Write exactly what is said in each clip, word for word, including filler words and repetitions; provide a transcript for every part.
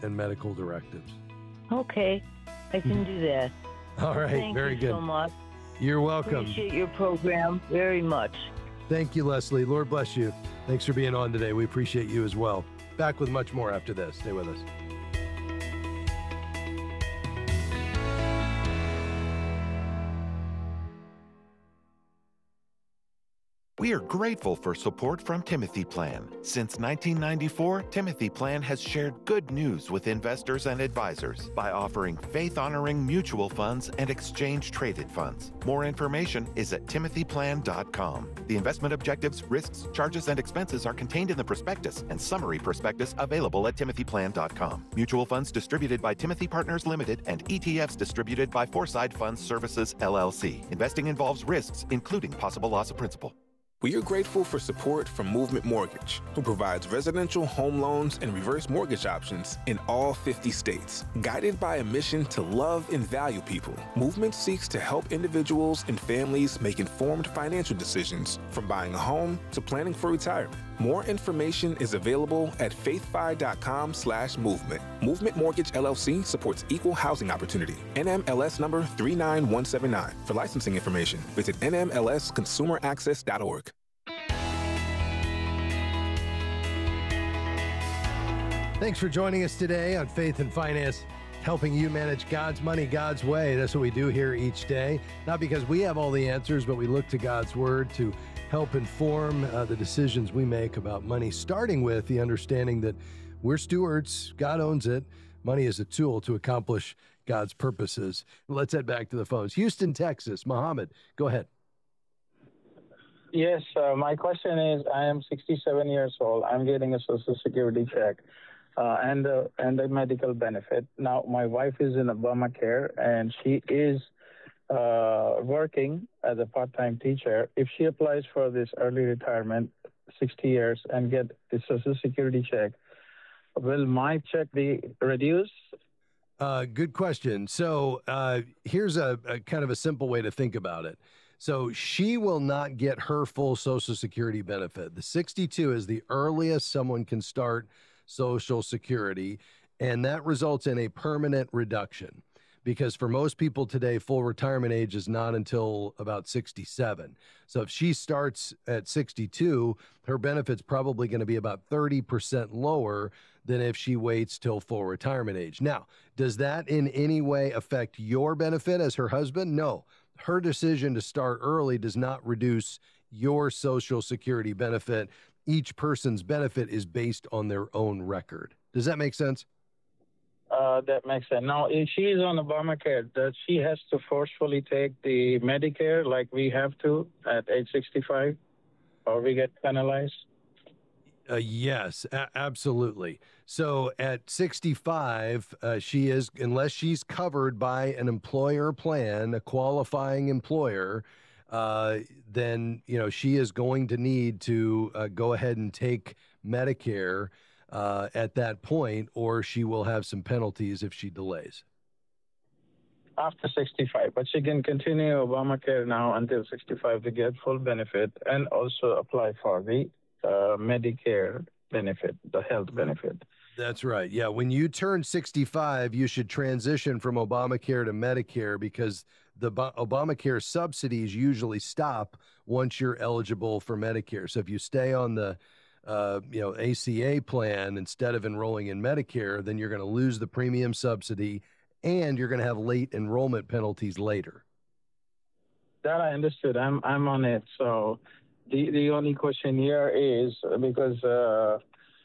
and medical directives. Okay, I can do that. All right, Thank very you good. so much. You're welcome. Appreciate your program very much. Thank you, Leslie. Lord bless you. Thanks for being on today. We appreciate you as well. Back with much more after this. Stay with us. We are grateful for support from Timothy Plan. Since nineteen ninety-four, Timothy Plan has shared good news with investors and advisors by offering faith-honoring mutual funds and exchange-traded funds. More information is at timothy plan dot com. The investment objectives, risks, charges, and expenses are contained in the prospectus and summary prospectus available at timothy plan dot com. Mutual funds distributed by Timothy Partners Limited and E T Fs distributed by Foreside Funds Services, L L C. Investing involves risks, including possible loss of principal. We are grateful for support from Movement Mortgage, who provides residential home loans and reverse mortgage options in all fifty states. Guided by a mission to love and value people, Movement seeks to help individuals and families make informed financial decisions, from buying a home to planning for retirement. More information is available at faithfi.com slash movement. Movement Mortgage L L C supports equal housing opportunity. N M L S number three nine one seven nine. For licensing information, visit N M L S consumer access dot org. Thanks for joining us today on Faith and Finance, helping you manage God's money God's way. That's what we do here each day. Not because we have all the answers, but we look to God's Word to help inform uh, the decisions we make about money, starting with the understanding that we're stewards. God owns it. Money is a tool to accomplish God's purposes. Let's head back to the phones. Houston, Texas. Mohammed, go ahead. Yes, uh, my question is, I am sixty-seven years old. I'm getting a Social Security check uh, and, uh, and a medical benefit. Now, my wife is in Obamacare, and she is uh, working as a part-time teacher. If she applies for this early retirement, sixty years, and get the Social Security check, will my check be reduced? Uh, good question. So uh, here's a, a kind of a simple way to think about it. So she will not get her full Social Security benefit. The sixty-two is the earliest someone can start Social Security, and that results in a permanent reduction. Because for most people today, full retirement age is not until about sixty-seven. So if she starts at sixty-two, her benefit's probably going to be about thirty percent lower than if she waits till full retirement age. Now, does that in any way affect your benefit as her husband? No. Her decision to start early does not reduce your Social Security benefit. Each person's benefit is based on their own record. Does that make sense? Uh, that makes sense. Now, if she is on Obamacare, does she has to forcefully take the Medicare like we have to at age sixty-five, or we get penalized? Uh, yes, a- absolutely. So at sixty-five, uh, she is, unless she's covered by an employer plan, a qualifying employer, uh, then, you know, she is going to need to uh, go ahead and take Medicare uh, at that point, or she will have some penalties if she delays. After sixty-five, but she can continue Obamacare now until sixty-five to get full benefit and also apply for the uh, Medicare benefit, the health benefit. That's right. Yeah. When you turn sixty-five, you should transition from Obamacare to Medicare, because the Bo- Obamacare subsidies usually stop once you're eligible for Medicare. So if you stay on the uh, you know, A C A plan instead of enrolling in Medicare, then you're going to lose the premium subsidy and you're going to have late enrollment penalties later. That I understood. I'm I'm on it. So the the only question here is, because uh,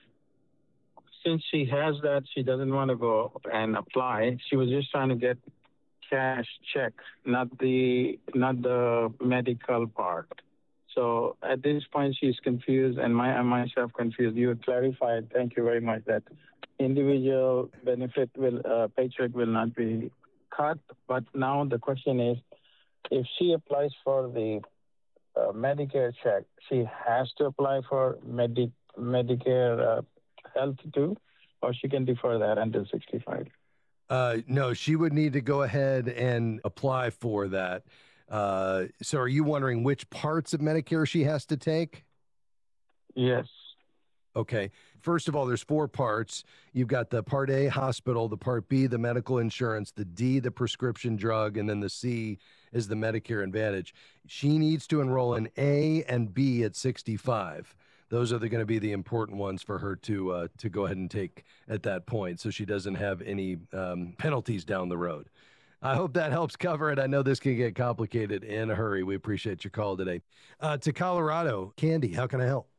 since she has that, she doesn't want to go and apply. She was just trying to get cash check, not the not the medical part. So at this point, she's confused, and my and myself confused. You clarified. Thank you very much. That individual benefit will uh, paycheck will not be cut. But now the question is, if she applies for the uh, Medicare check, she has to apply for Medi- Medicare uh, health too, or she can defer that until sixty-five. Uh, no, she would need to go ahead and apply for that. Uh, so are you wondering which parts of Medicare she has to take? Yes. Okay. First of all, there's four parts. You've got the Part A, hospital, the Part B, the medical insurance, the D, the prescription drug, and then the C is the Medicare Advantage. She needs to enroll in A and B at sixty-five. Those are going to be the important ones for her to uh, to go ahead and take at that point, so she doesn't have any um, penalties down the road. I hope that helps cover it. I know this can get complicated in a hurry. We appreciate your call today. Uh, to Colorado, Candy, how can I help?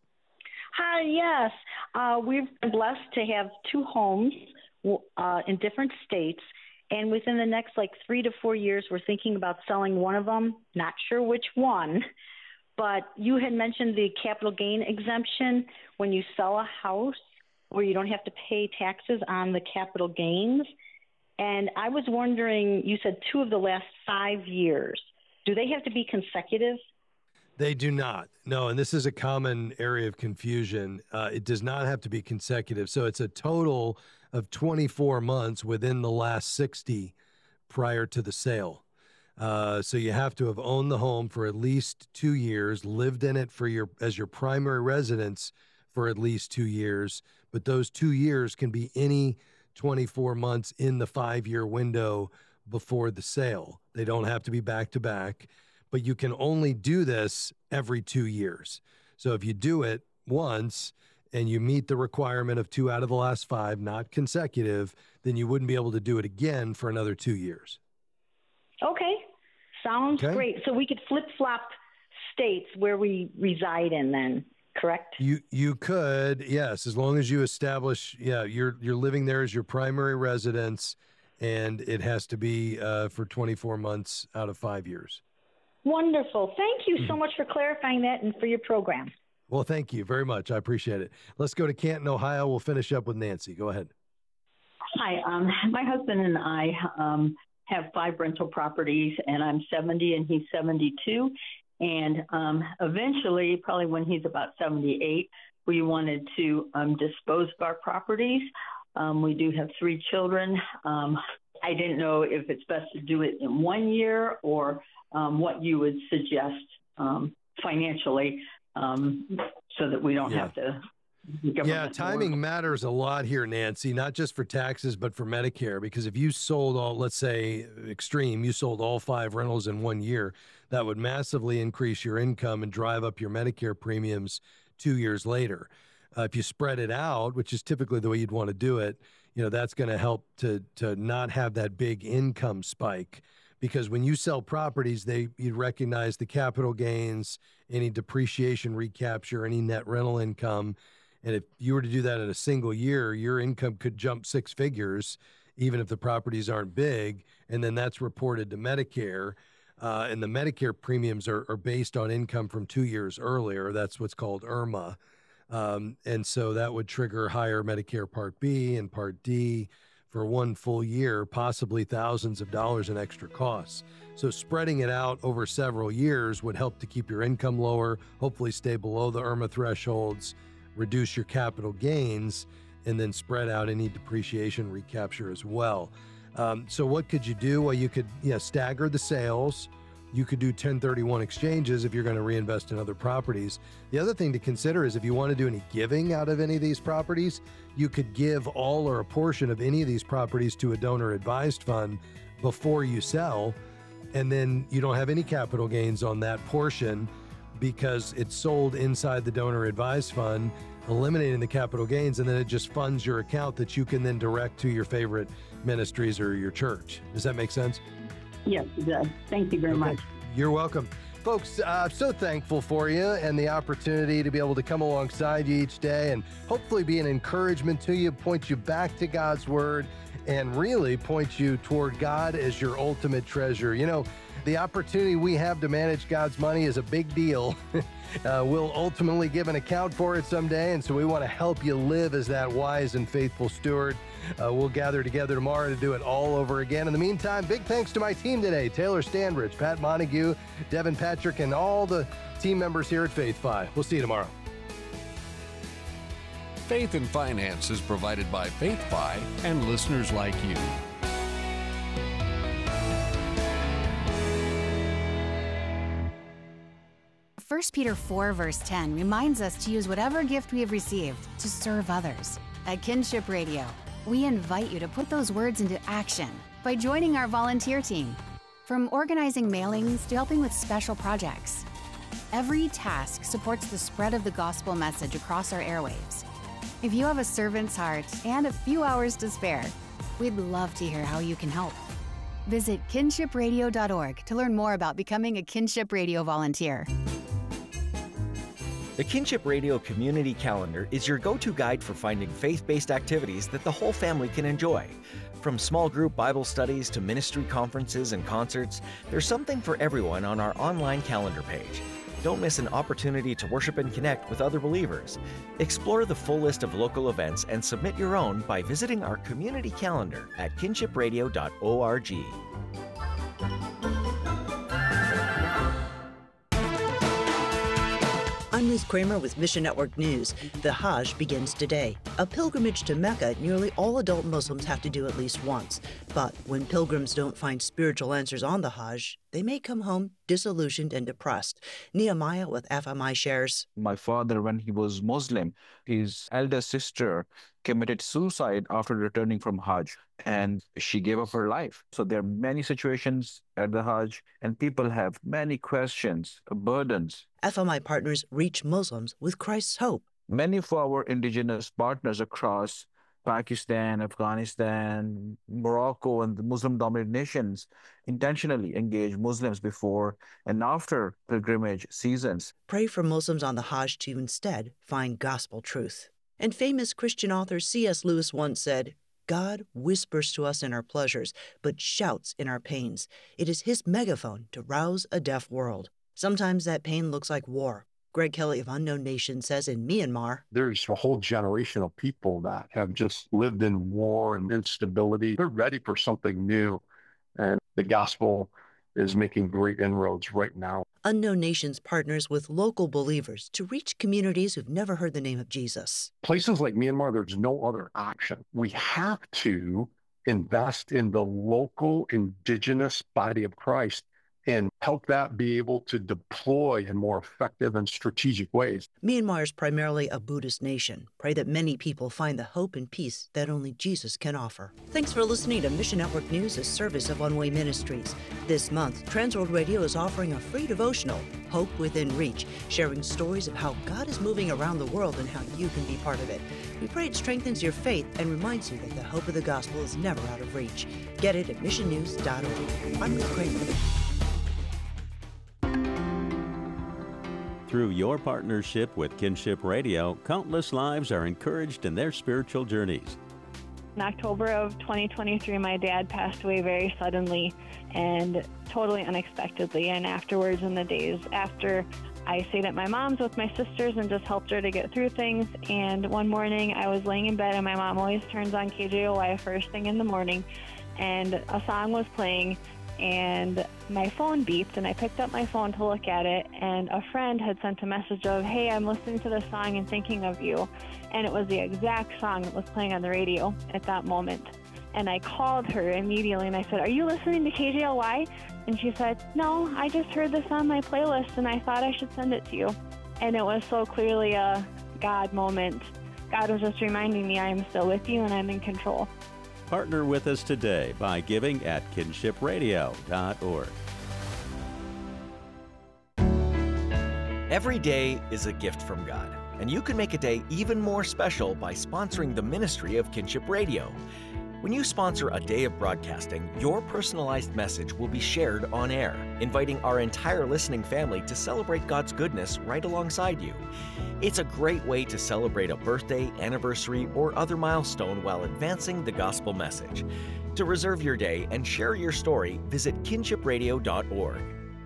Hi, yes. Uh, we've been blessed to have two homes uh, in different states. And within the next like three to four years, we're thinking about selling one of them. Not sure which one. But you had mentioned the capital gain exemption when you sell a house where you don't have to pay taxes on the capital gains. And I was wondering, you said two of the last five years. Do they have to be consecutive? They do not. No, and this is a common area of confusion. Uh, it does not have to be consecutive. So it's a total of twenty-four months within the last sixty prior to the sale. Uh, so you have to have owned the home for at least two years, lived in it for your as your primary residence for at least two years. But those two years can be any twenty-four months in the five-year window before the sale. They don't have to be back-to-back. But you can only do this every two years. So if you do it once and you meet the requirement of two out of the last five, not consecutive, then you wouldn't be able to do it again for another two years. Okay. Sounds Okay. great. So we could flip-flop states where we reside in then, correct? You you could, yes, as long as you establish, yeah, you're you're living there as your primary residence, and it has to be uh, for twenty-four months out of five years. Wonderful. Thank you so much for clarifying that and for your program. Well, thank you very much. I appreciate it. Let's go to Canton, Ohio. We'll finish up with Nancy. Go ahead. Hi, um, my husband and I um, have five rental properties, and I'm seventy and he's seventy-two. And um, eventually, probably when he's about seventy-eight, we wanted to um, dispose of our properties. Um, we do have three children. Um, I didn't know if it's best to do it in one year or um, what you would suggest um, financially um, so that we don't Yeah. have to. Yeah, timing matters a lot here, Nancy, not just for taxes, but for Medicare, because if you sold all, let's say extreme, you sold all five rentals in one year, that would massively increase your income and drive up your Medicare premiums two years later. Uh, if you spread it out, which is typically the way you'd want to do it, you know, that's going to help to to not have that big income spike. Because when you sell properties, they you recognize the capital gains, any depreciation recapture, any net rental income. And if you were to do that in a single year, your income could jump six figures, even if the properties aren't big. And then that's reported to Medicare. Uh, and the Medicare premiums are, are based on income from two years earlier. That's what's called IRMAA. Um, and so that would trigger higher Medicare Part B and Part D for one full year, possibly thousands of dollars in extra costs. So spreading it out over several years would help to keep your income lower, hopefully stay below the IRMAA thresholds, reduce your capital gains, and then spread out any depreciation recapture as well. Um, so what could you do? Well, you could yeah, stagger the sales. You could do ten thirty-one exchanges if you're going to reinvest in other properties. The other thing to consider is if you want to do any giving out of any of these properties, you could give all or a portion of any of these properties to a donor advised fund before you sell, and then you don't have any capital gains on that portion because it's sold inside the donor advised fund, eliminating the capital gains, and then it just funds your account that you can then direct to your favorite ministries or your church. Does that make sense? Yes, it does. Thank you very Okay. much. You're welcome. Folks, uh, so thankful for you and the opportunity to be able to come alongside you each day and hopefully be an encouragement to you, point you back to God's word, and really point you toward God as your ultimate treasure. You know, the opportunity we have to manage God's money is a big deal. uh, we'll ultimately give an account for it someday, and so we want to help you live as that wise and faithful steward. Uh, we'll gather together tomorrow to do it all over again. In the meantime, big thanks to my team today, Taylor Stanbridge, Pat Montague, Devin Patrick, and all the team members here at FaithFi. We'll see you tomorrow. Faith and Finance is provided by FaithFi and listeners like you. First Peter four, verse ten reminds us to use whatever gift we have received to serve others. At Kinship Radio, we invite you to put those words into action by joining our volunteer team. From organizing mailings to helping with special projects, every task supports the spread of the gospel message across our airwaves. If you have a servant's heart and a few hours to spare, we'd love to hear how you can help. Visit kinship radio dot org to learn more about becoming a Kinship Radio volunteer. The Kinship Radio Community Calendar is your go-to guide for finding faith-based activities that the whole family can enjoy. From small group Bible studies to ministry conferences and concerts, there's something for everyone on our online calendar page. Don't miss an opportunity to worship and connect with other believers. Explore the full list of local events and submit your own by visiting our community calendar at kinship radio dot org. I'm Ruth Kramer with Mission Network News. The Hajj begins today. A pilgrimage to Mecca nearly all adult Muslims have to do at least once. But when pilgrims don't find spiritual answers on the Hajj, they may come home disillusioned and depressed. Nehemiah with F M I shares. My father, when he was Muslim, his elder sister committed suicide after returning from Hajj, and she gave up her life. So there are many situations at the Hajj, and people have many questions, burdens. F M I partners reach Muslims with Christ's hope. Many of our indigenous partners across Pakistan, Afghanistan, Morocco, and the Muslim-dominated nations intentionally engage Muslims before and after pilgrimage seasons. Pray for Muslims on the Hajj to instead find gospel truth. And famous Christian author C S Lewis once said, God whispers to us in our pleasures, but shouts in our pains. It is his megaphone to rouse a deaf world. Sometimes that pain looks like war. Greg Kelly of Unknown Nation says in Myanmar, there's a whole generation of people that have just lived in war and instability. They're ready for something new, and the gospel is making great inroads right now. Unknown Nations partners with local believers to reach communities who've never heard the name of Jesus. Places like Myanmar, there's no other option. We have to invest in the local indigenous body of Christ and help that be able to deploy in more effective and strategic ways. Myanmar is primarily a Buddhist nation. Pray that many people find the hope and peace that only Jesus can offer. Thanks for listening to Mission Network News, a service of One Way Ministries. This month, Transworld Radio is offering a free devotional, Hope Within Reach, sharing stories of how God is moving around the world and how you can be part of it. We pray it strengthens your faith and reminds you that the hope of the gospel is never out of reach. Get it at mission news dot org. I'm Ruth Kramer. Through your partnership with Kinship Radio, countless lives are encouraged in their spiritual journeys. In October of twenty twenty-three, my dad passed away very suddenly and totally unexpectedly. And afterwards, in the days after, I stayed at my mom's with my sisters and just helped her to get through things. And one morning, I was laying in bed, and my mom always turns on K J O Y first thing in the morning, and a song was playing. And my phone beeped, and I picked up my phone to look at it, and a friend had sent a message of, hey, I'm listening to this song and thinking of you. And it was the exact song that was playing on the radio at that moment. And I called her immediately, and I said, are you listening to K J L Y? And she said, no, I just heard this on my playlist, and I thought I should send it to you. And it was so clearly a God moment. God was just reminding me I am still with you, and I'm in control. Partner with us today by giving at kinship radio dot org. Every day is a gift from God, and you can make a day even more special by sponsoring the ministry of Kinship Radio. When you sponsor a day of broadcasting, your personalized message will be shared on air, inviting our entire listening family to celebrate God's goodness right alongside you. It's a great way to celebrate a birthday, anniversary, or other milestone while advancing the gospel message. To reserve your day and share your story, visit kinship radio dot org.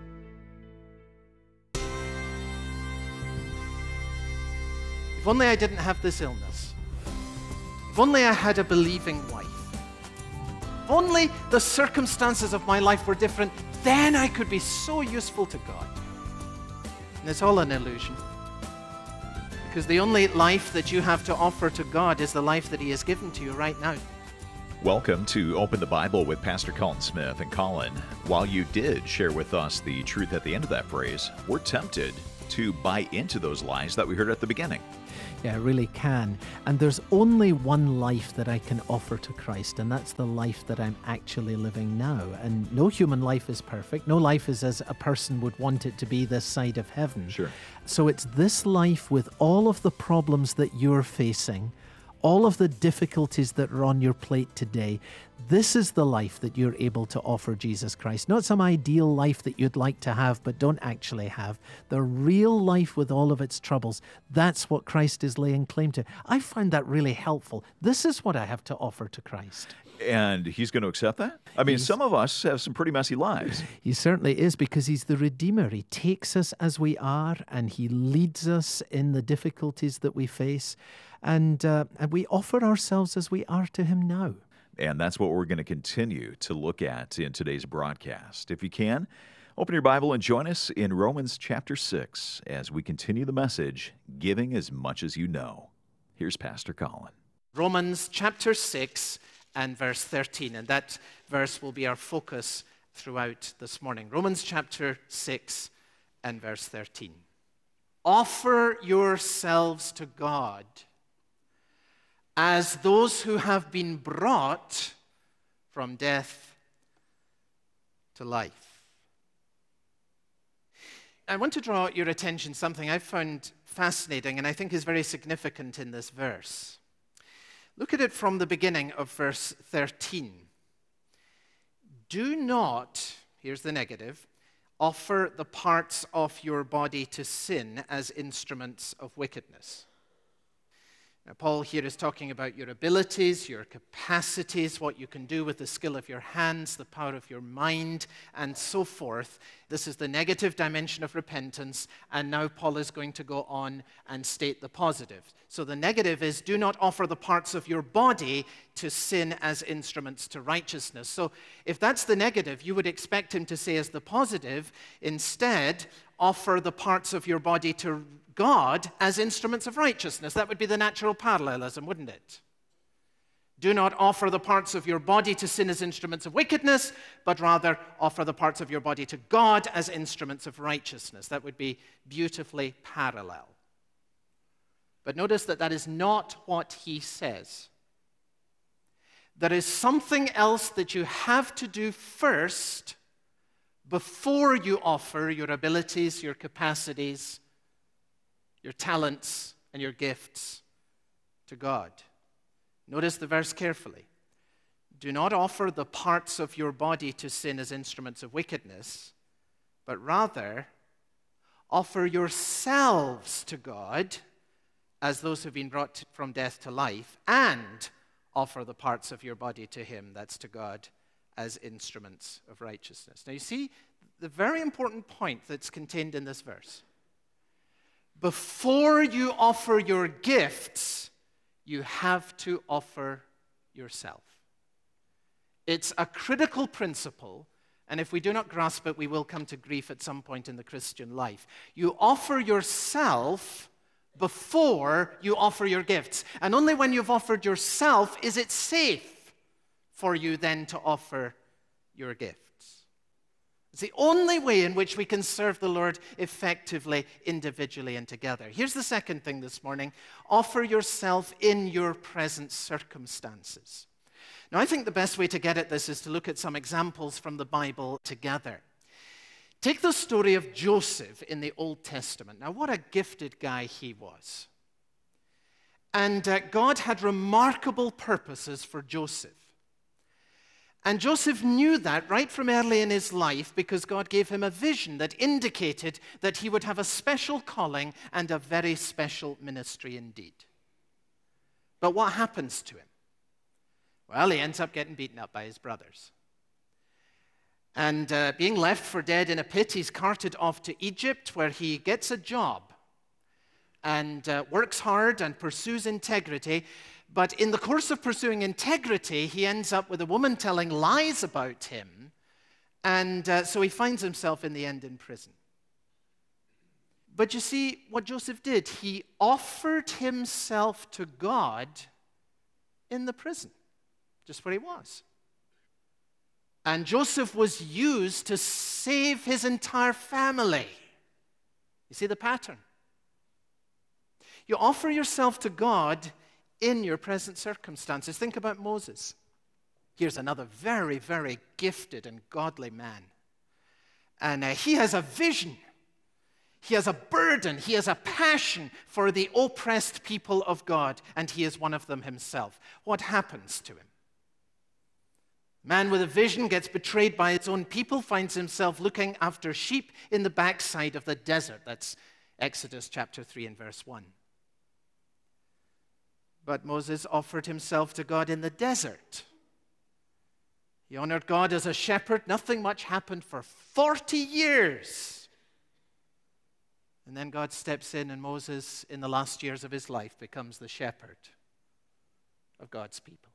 If only I didn't have this illness. If only I had a believing wife. If only the circumstances of my life were different, then I could be so useful to God. And it's all an illusion. Because the only life that you have to offer to God is the life that He has given to you right now. Welcome to Open the Bible with Pastor Colin Smith. And Colin, while you did share with us the truth at the end of that phrase, we're tempted to buy into those lies that we heard at the beginning. Yeah, it really can. And there's only one life that I can offer to Christ, and that's the life that I'm actually living now. And no human life is perfect. No life is as a person would want it to be this side of heaven. Sure. So it's this life with all of the problems that you're facing, all of the difficulties that are on your plate today. This is the life that you're able to offer Jesus Christ. Not some ideal life that you'd like to have but don't actually have. The real life with all of its troubles. That's what Christ is laying claim to. I find that really helpful. This is what I have to offer to Christ. And he's going to accept that? I mean, he's, some of us have some pretty messy lives. He certainly is, because he's the Redeemer. He takes us as we are, and he leads us in the difficulties that we face. And, uh, and we offer ourselves as we are to him now. And that's what we're going to continue to look at in today's broadcast. If you can, open your Bible and join us in Romans chapter six as we continue the message, Giving as Much as You Know. Here's Pastor Colin. Romans chapter six and verse thirteen, and that verse will be our focus throughout this morning. Romans chapter six and verse thirteen. Offer yourselves to God as those who have been brought from death to life. I want to draw your attention to something I found fascinating and I think is very significant in this verse. Look at it from the beginning of verse thirteen. Do not, here's the negative, offer the parts of your body to sin as instruments of wickedness. Now, Paul here is talking about your abilities, your capacities, what you can do with the skill of your hands, the power of your mind, and so forth. This is the negative dimension of repentance, and now Paul is going to go on and state the positive. So the negative is, do not offer the parts of your body to sin as instruments to righteousness. So if that's the negative, you would expect him to say as the positive, instead, offer the parts of your body to God as instruments of righteousness. That would be the natural parallelism, wouldn't it? Do not offer the parts of your body to sin as instruments of wickedness, but rather offer the parts of your body to God as instruments of righteousness. That would be beautifully parallel. But notice that that is not what he says. There is something else that you have to do first before you offer your abilities, your capacities, your talents, and your gifts to God. Notice the verse carefully. Do not offer the parts of your body to sin as instruments of wickedness, but rather offer yourselves to God as those who have been brought from death to life, and offer the parts of your body to him, that's to God, as instruments of righteousness. Now you see the very important point that's contained in this verse. Before you offer your gifts, you have to offer yourself. It's a critical principle, and if we do not grasp it, we will come to grief at some point in the Christian life. You offer yourself before you offer your gifts. And only when you've offered yourself is it safe for you then to offer your gifts. It's the only way in which we can serve the Lord effectively, individually, and together. Here's the second thing this morning. Offer yourself in your present circumstances. Now, I think the best way to get at this is to look at some examples from the Bible together. Take the story of Joseph in the Old Testament. Now, what a gifted guy he was. And uh, God had remarkable purposes for Joseph. And Joseph knew that right from early in his life because God gave him a vision that indicated that he would have a special calling and a very special ministry indeed. But what happens to him? Well, he ends up getting beaten up by his brothers. And uh, being left for dead in a pit, he's carted off to Egypt, where he gets a job and uh, works hard and pursues integrity. But in the course of pursuing integrity, he ends up with a woman telling lies about him, and uh, so he finds himself in the end in prison. But you see what Joseph did? He offered himself to God in the prison, just where he was. And Joseph was used to save his entire family. You see the pattern? You offer yourself to God in your present circumstances. Think about Moses. Here's another very, very gifted and godly man. And uh, he has a vision. He has a burden. He has a passion for the oppressed people of God, and he is one of them himself. What happens to him? Man with a vision gets betrayed by his own people, finds himself looking after sheep in the backside of the desert. That's Exodus chapter three and verse one. But Moses offered himself to God in the desert. He honored God as a shepherd. Nothing much happened for forty years. And then God steps in, and Moses, in the last years of his life, becomes the shepherd of God's people.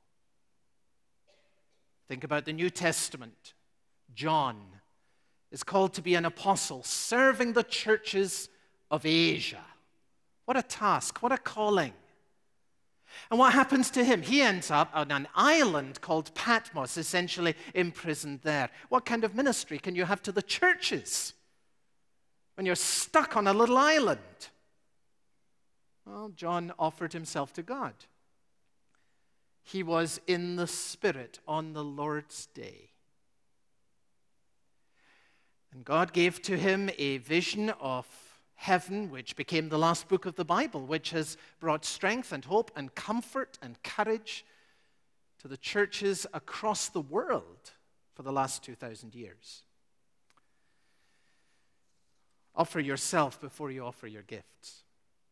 Think about the New Testament. John is called to be an apostle, serving the churches of Asia. What a task, what a calling. And what happens to him? He ends up on an island called Patmos, essentially imprisoned there. What kind of ministry can you have to the churches when you're stuck on a little island? Well, John offered himself to God. He was in the Spirit on the Lord's day. And God gave to him a vision of heaven, which became the last book of the Bible, which has brought strength and hope and comfort and courage to the churches across the world for the last two thousand years. Offer yourself before you offer your gifts.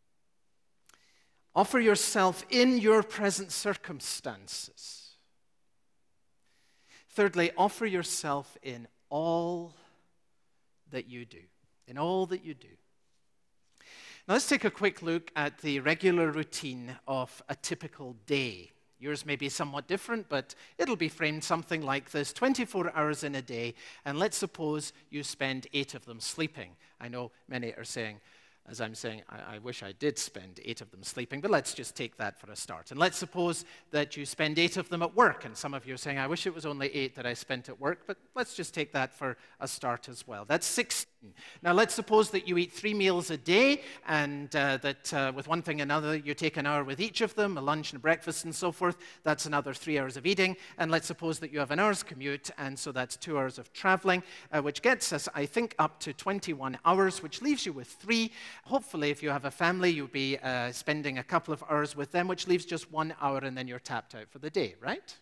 Offer yourself in your present circumstances. Thirdly, offer yourself in all that you do. In all that you do. Now let's take a quick look at the regular routine of a typical day. Yours may be somewhat different, but it'll be framed something like this: twenty-four hours in a day, and let's suppose you spend eight of them sleeping. I know many are saying, as I'm saying, I, I wish I did spend eight of them sleeping, but let's just take that for a start. And let's suppose that you spend eight of them at work, and some of you are saying, I wish it was only eight that I spent at work, but let's just take that for a start as well. That's sixteen. Now let's suppose that you eat three meals a day, and uh, that uh, with one thing and another, you take an hour with each of them, a lunch and a breakfast and so forth. That's another three hours of eating. And let's suppose that you have an hour's commute, and so that's two hours of traveling, uh, which gets us, I think, up to twenty-one hours, which leaves you with three. Hopefully, if you have a family, you'll be uh, spending a couple of hours with them, which leaves just one hour, and then you're tapped out for the day, right?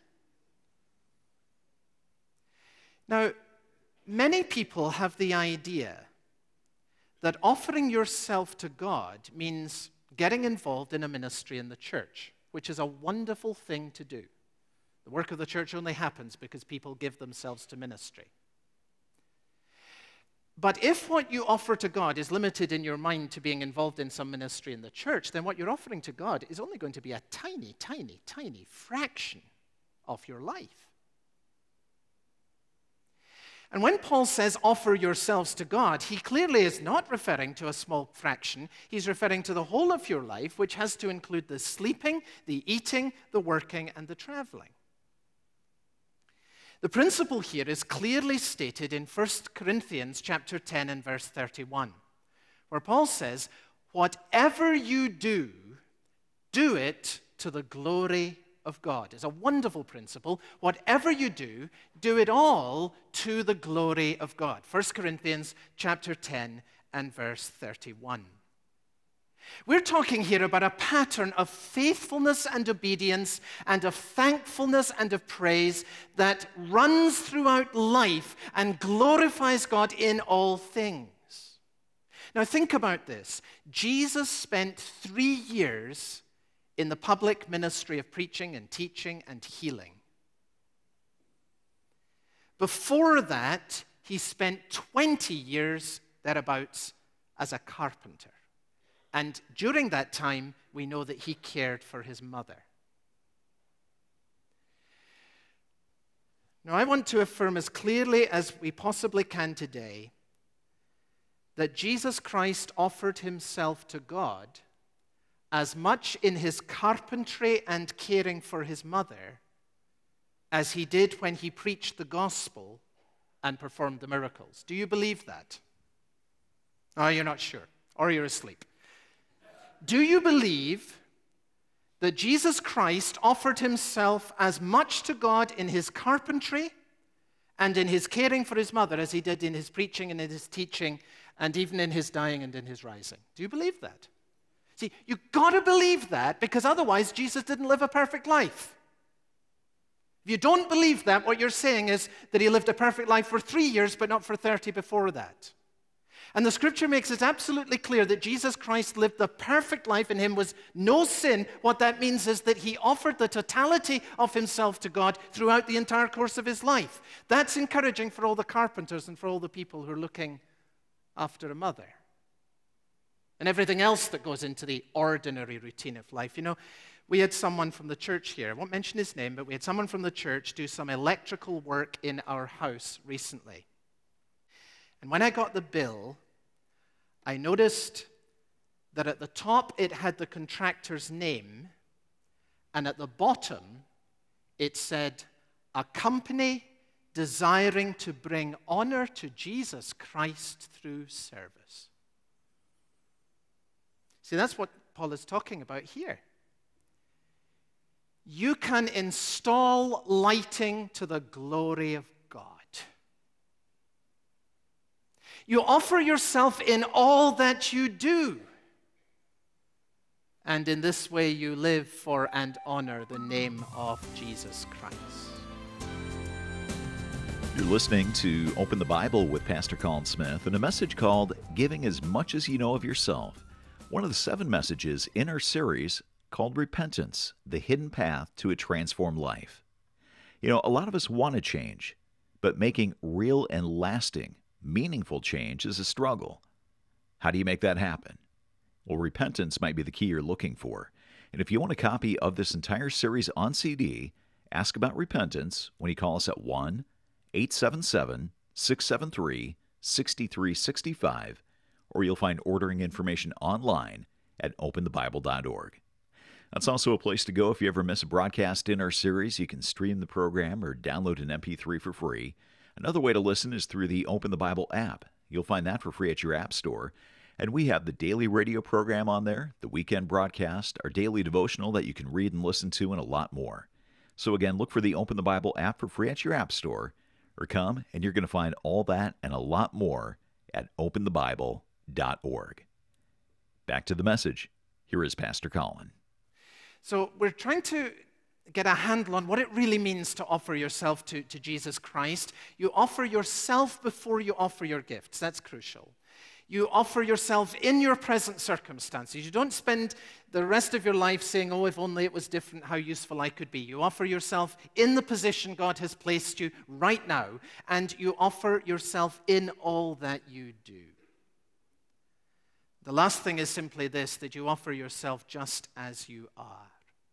Now, many people have the idea that offering yourself to God means getting involved in a ministry in the church, which is a wonderful thing to do. The work of the church only happens because people give themselves to ministry. But if what you offer to God is limited in your mind to being involved in some ministry in the church, then what you're offering to God is only going to be a tiny, tiny, tiny fraction of your life. And when Paul says, offer yourselves to God, he clearly is not referring to a small fraction. He's referring to the whole of your life, which has to include the sleeping, the eating, the working, and the traveling. The principle here is clearly stated in First Corinthians chapter ten and verse thirty-one, where Paul says, whatever you do, do it to the glory of God. It's a wonderful principle. Whatever you do, do it all to the glory of God. First Corinthians chapter ten and verse thirty-one. We're talking here about a pattern of faithfulness and obedience and of thankfulness and of praise that runs throughout life and glorifies God in all things. Now think about this. Jesus spent three years in the public ministry of preaching and teaching and healing. Before that, he spent twenty years thereabouts as a carpenter. And during that time, we know that he cared for his mother. Now, I want to affirm as clearly as we possibly can today that Jesus Christ offered himself to God as much in his carpentry and caring for his mother as he did when he preached the gospel and performed the miracles. Do you believe that? Oh, you're not sure. or you're asleep. Do you believe that Jesus Christ offered himself as much to God in his carpentry and in his caring for his mother as he did in his preaching and in his teaching and even in his dying and in his rising? Do you believe that? See, you've got to believe that, because otherwise Jesus didn't live a perfect life. If you don't believe that, what you're saying is that he lived a perfect life for three years, but not for thirty before that. And the scripture makes it absolutely clear that Jesus Christ lived the perfect life. In him was no sin. What that means is that he offered the totality of himself to God throughout the entire course of his life. That's encouraging for all the carpenters and for all the people who are looking after a mother. And everything else that goes into the ordinary routine of life. You know, we had someone from the church here, I won't mention his name, but we had someone from the church do some electrical work in our house recently. And when I got the bill, I noticed that at the top it had the contractor's name, and at the bottom it said, "A company desiring to bring honor to Jesus Christ through service." See, that's what Paul is talking about here. You can install lighting to the glory of God. You offer yourself in all that you do. And in this way you live for and honor the name of Jesus Christ. You're listening to Open the Bible with Pastor Colin Smith and a message called Giving as Much as You Know of Yourself. One of the seven messages in our series called Repentance, the Hidden Path to a Transformed Life. You know, a lot of us want to change, but making real and lasting, meaningful change is a struggle. How do you make that happen? Well, repentance might be the key you're looking for. And if you want a copy of this entire series on C D, ask about repentance when you call us at one eight seven seven, six seven three, six three six five, or you'll find ordering information online at open the bible dot org. That's also a place to go if you ever miss a broadcast in our series. You can stream the program or download an M P three for free. Another way to listen is through the Open the Bible app. You'll find that for free at your app store. And we have the daily radio program on there, the weekend broadcast, our daily devotional that you can read and listen to, and a lot more. So again, look for the Open the Bible app for free at your app store, or come and you're going to find all that and a lot more at open the bible dot org. Back to the message. Here is Pastor Colin. So we're trying to get a handle on what it really means to offer yourself to, to Jesus Christ. You offer yourself before you offer your gifts. That's crucial. You offer yourself in your present circumstances. You don't spend the rest of your life saying, oh, if only it was different, how useful I could be. You offer yourself in the position God has placed you right now, and you offer yourself in all that you do. The last thing is simply this, that you offer yourself just as you are.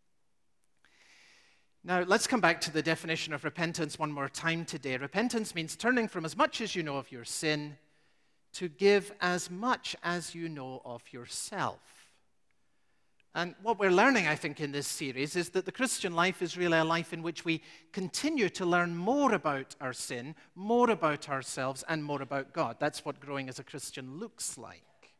Now, let's come back to the definition of repentance one more time today. Repentance means turning from as much as you know of your sin to give as much as you know of yourself. And what we're learning, I think, in this series is that the Christian life is really a life in which we continue to learn more about our sin, more about ourselves, and more about God. That's what growing as a Christian looks like.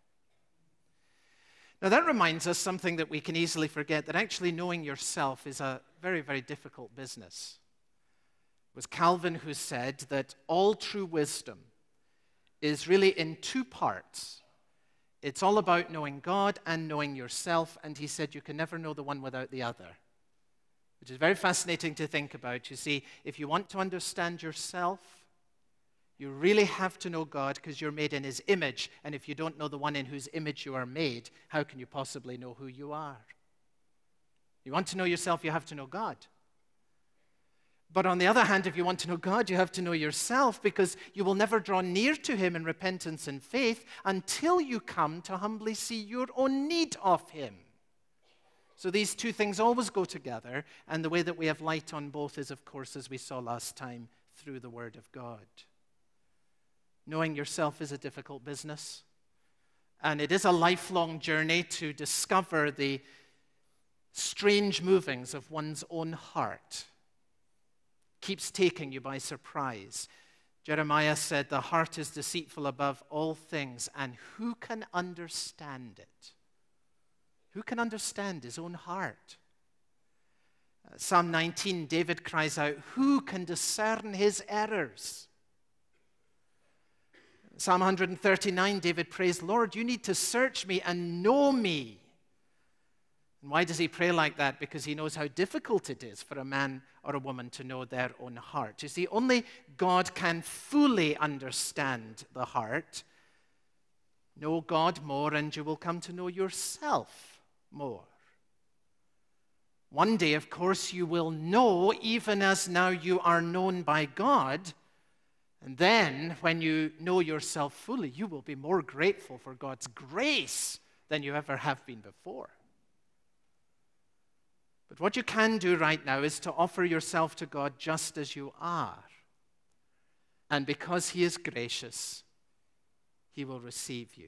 Now, that reminds us something that we can easily forget, that actually knowing yourself is a very, very difficult business. It was Calvin who said that all true wisdom is really in two parts. It's all about knowing God and knowing yourself, and he said you can never know the one without the other, which is very fascinating to think about. You see, if you want to understand yourself, you really have to know God, because you're made in his image, and if you don't know the one in whose image you are made, how can you possibly know who you are? You want to know yourself, you have to know God. But on the other hand, if you want to know God, you have to know yourself, because you will never draw near to him in repentance and faith until you come to humbly see your own need of him. So these two things always go together, and the way that we have light on both is, of course, as we saw last time, through the Word of God. Knowing yourself is a difficult business, and it is a lifelong journey to discover the strange movings of one's own heart. Keeps taking you by surprise. Jeremiah said, "The heart is deceitful above all things, and who can understand it?" Who can understand his own heart? Uh, Psalm nineteen, David cries out, "Who can discern his errors?" Psalm one thirty-nine, David prays, "Lord, you need to search me and know me." And why does he pray like that? Because he knows how difficult it is for a man or a woman to know their own heart. You see, only God can fully understand the heart. Know God more and you will come to know yourself more. One day, of course, you will know even as now you are known by God. And then, when you know yourself fully, you will be more grateful for God's grace than you ever have been before. But what you can do right now is to offer yourself to God just as you are. And because he is gracious, he will receive you.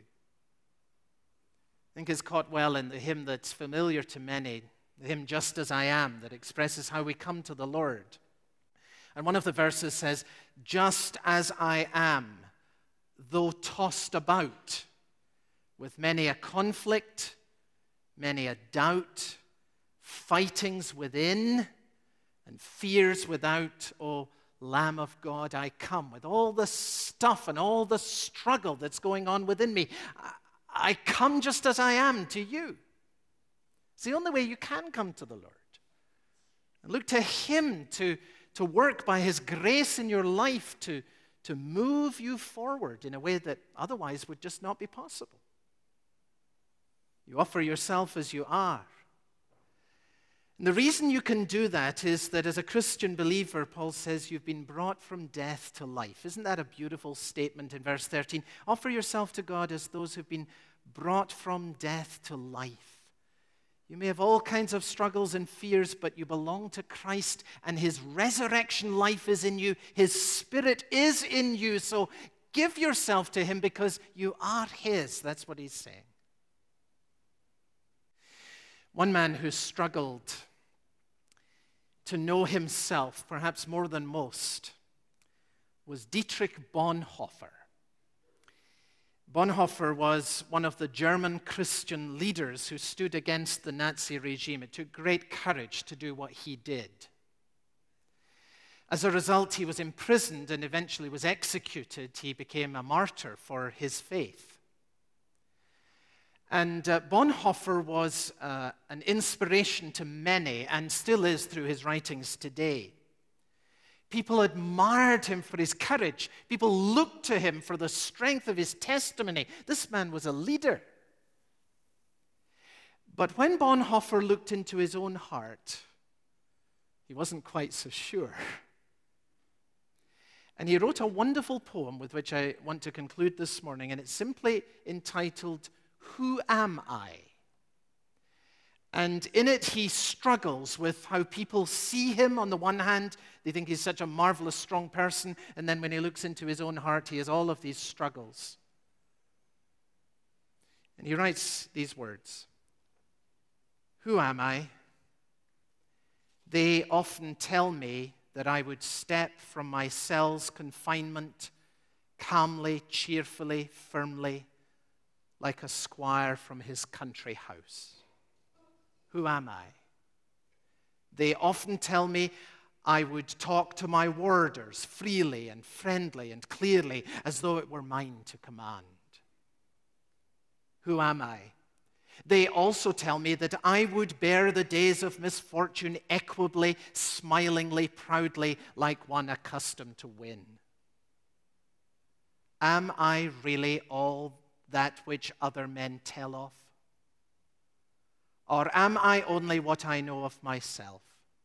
I think it's caught well in the hymn that's familiar to many, the hymn "Just As I Am," that expresses how we come to the Lord. And one of the verses says, "Just as I am, though tossed about with many a conflict, many a doubt, fightings within and fears without, O Lamb of God, I come." With all the stuff and all the struggle that's going on within me, I come just as I am to you. It's the only way you can come to the Lord. And look to him to, to work by his grace in your life to, to move you forward in a way that otherwise would just not be possible. You offer yourself as you are. And the reason you can do that is that as a Christian believer, Paul says, you've been brought from death to life. Isn't that a beautiful statement in verse thirteen? Offer yourself to God as those who've been brought from death to life. You may have all kinds of struggles and fears, but you belong to Christ, and his resurrection life is in you. His Spirit is in you. So give yourself to him because you are his. That's what he's saying. One man who struggled to know himself, perhaps more than most, was Dietrich Bonhoeffer. Bonhoeffer was one of the German Christian leaders who stood against the Nazi regime. It took great courage to do what he did. As a result, he was imprisoned and eventually was executed. He became a martyr for his faith. And uh, Bonhoeffer was uh, an inspiration to many and still is through his writings today. People admired him for his courage. People looked to him for the strength of his testimony. This man was a leader. But when Bonhoeffer looked into his own heart, he wasn't quite so sure. And he wrote a wonderful poem with which I want to conclude this morning, and it's simply entitled, "Who Am I?" And in it, he struggles with how people see him. On the one hand, they think he's such a marvelous, strong person, and then when he looks into his own heart, he has all of these struggles. And he writes these words, "Who am I? They often tell me that I would step from my cell's confinement calmly, cheerfully, firmly, like a squire from his country house. Who am I? They often tell me I would talk to my warders freely and friendly and clearly as though it were mine to command. Who am I? They also tell me that I would bear the days of misfortune equably, smilingly, proudly, like one accustomed to win. Am I really all that which other men tell of? Or am I only what I know of myself?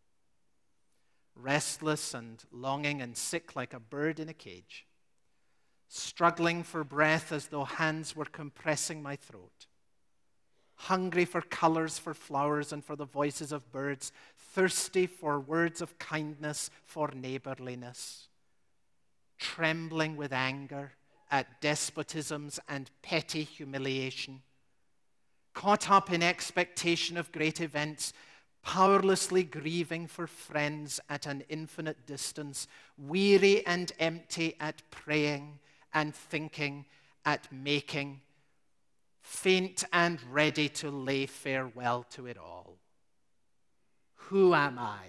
Restless and longing and sick like a bird in a cage, struggling for breath as though hands were compressing my throat, hungry for colors, for flowers, and for the voices of birds, thirsty for words of kindness, for neighborliness, trembling with anger at despotisms and petty humiliation, caught up in expectation of great events, powerlessly grieving for friends at an infinite distance, weary and empty at praying and thinking, at making, faint and ready to lay farewell to it all. Who am I?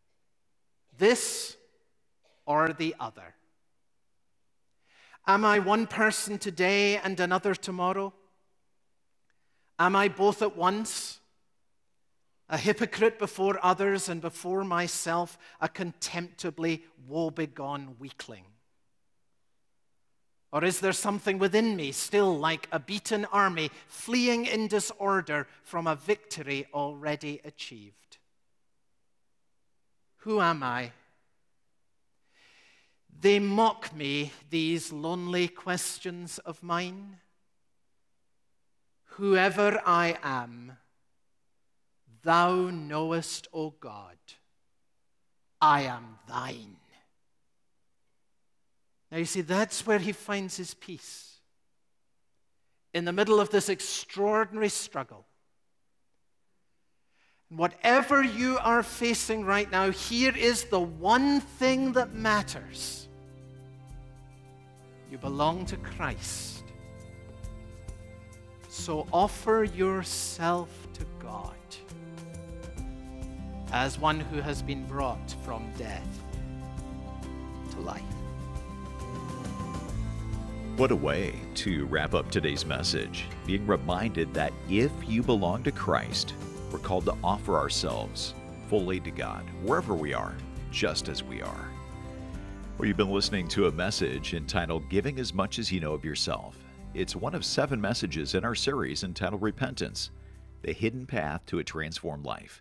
This or the other? Am I one person today and another tomorrow? Am I both at once? A hypocrite before others and before myself, a contemptibly woebegone weakling? Or is there something within me still like a beaten army fleeing in disorder from a victory already achieved? Who am I? They mock me, these lonely questions of mine. Whoever I am, thou knowest, O God, I am thine. Now you see, that's where he finds his peace. In the middle of this extraordinary struggle. Whatever you are facing right now, here is the one thing that matters. You belong to Christ. So offer yourself to God as one who has been brought from death to life. What a way to wrap up today's message, being reminded that if you belong to Christ, we're called to offer ourselves fully to God, wherever we are, just as we are. Well, you've been listening to a message entitled Giving as Much as You Know of Yourself. It's one of seven messages in our series entitled Repentance, the Hidden Path to a Transformed Life.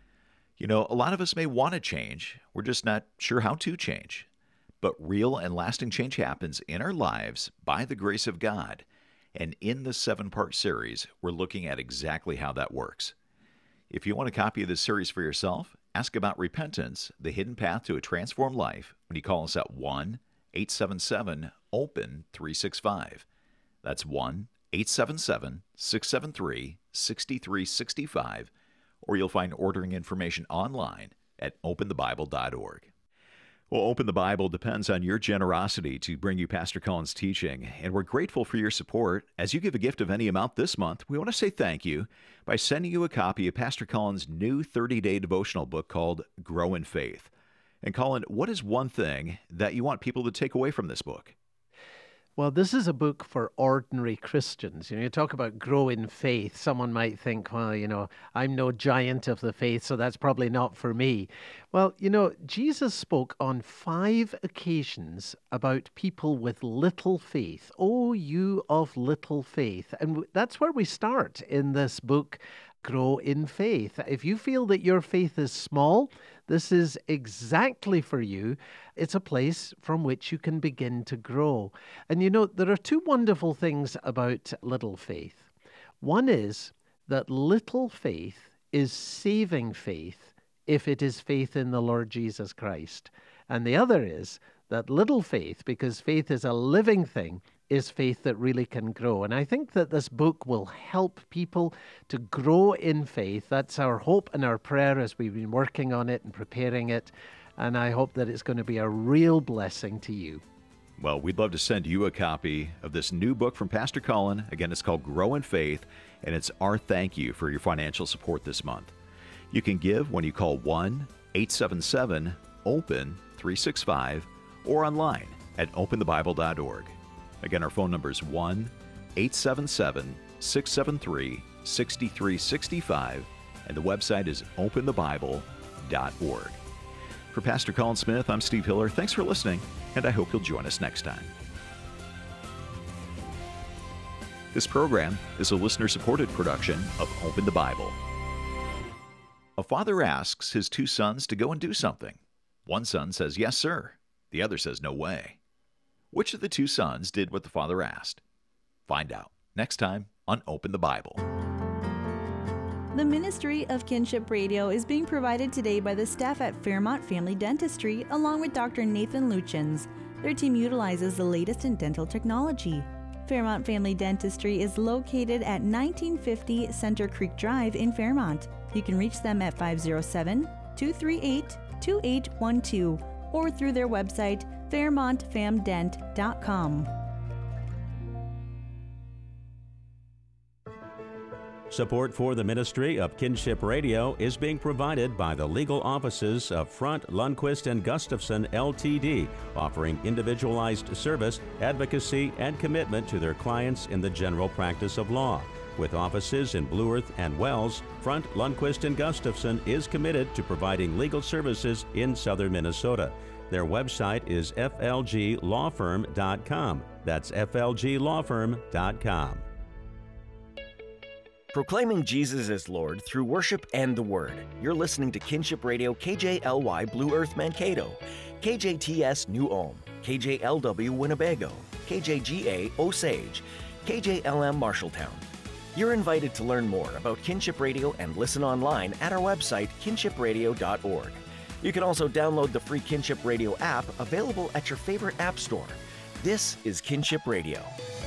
You know, a lot of us may want to change. We're just not sure how to change. But real and lasting change happens in our lives by the grace of God. And in this seven-part series, we're looking at exactly how that works. If you want a copy of this series for yourself, ask about Repentance, the Hidden Path to a Transformed Life, when you call us at one eight seven seven open three six five. That's one eight seven seven six seven three six three six five, or you'll find ordering information online at open the bible dot org. Well, Open the Bible depends on your generosity to bring you Pastor Cullen's teaching, and we're grateful for your support. As you give a gift of any amount this month, we want to say thank you by sending you a copy of Pastor Cullen's new thirty-day devotional book called Grow in Faith. And Cullen, what is one thing that you want people to take away from this book? Well, this is a book for ordinary Christians. You know, you talk about grow in faith. Someone might think, well, you know, I'm no giant of the faith, so that's probably not for me. Well, you know, Jesus spoke on five occasions about people with little faith. Oh, you of little faith. And that's where we start in this book, Grow in Faith. If you feel that your faith is small, this is exactly for you. It's a place from which you can begin to grow. And you know, there are two wonderful things about little faith. One is that little faith is saving faith if it is faith in the Lord Jesus Christ. And the other is that little faith, because faith is a living thing, is faith that really can grow. And I think that this book will help people to grow in faith. That's our hope and our prayer as we've been working on it and preparing it. And I hope that it's going to be a real blessing to you. Well, we'd love to send you a copy of this new book from Pastor Cullen. Again, it's called Grow in Faith, and it's our thank you for your financial support this month. You can give when you call one eight seven seven open three six five or online at open the bible dot org. Again, our phone number is one eight seven seven six seven three six three six five, and the website is open the bible dot org. For Pastor Cullen Smith, I'm Steve Hiller. Thanks for listening, and I hope you'll join us next time. This program is a listener-supported production of Open the Bible. A father asks his two sons to go and do something. One son says, "Yes, sir." The other says, "No way." Which of the two sons did what the father asked? Find out next time on Open the Bible. The ministry of Kinship Radio is being provided today by the staff at Fairmont Family Dentistry, along with Doctor Nathan Luchins. Their team utilizes the latest in dental technology. Fairmont Family Dentistry is located at nineteen fifty Center Creek Drive in Fairmont. You can reach them at five oh seven, two three eight, two eight one two or through their website, fairmont fam dent dot com. Support for the Ministry of Kinship Radio is being provided by the legal offices of Front, Lundquist and Gustafson, L T D, offering individualized service, advocacy, and commitment to their clients in the general practice of law. With offices in Blue Earth and Wells, Front, Lundquist and Gustafson is committed to providing legal services in southern Minnesota. Their website is f l g law firm dot com. That's f l g law firm dot com. Proclaiming Jesus as Lord through worship and the Word. You're listening to Kinship Radio K J L Y Blue Earth Mankato, K J T S New Ulm, K J L W Winnebago, K J G A Osage, K J L M Marshalltown. You're invited to learn more about Kinship Radio and listen online at our website, kinship radio dot org. You can also download the free Kinship Radio app available at your favorite app store. This is Kinship Radio.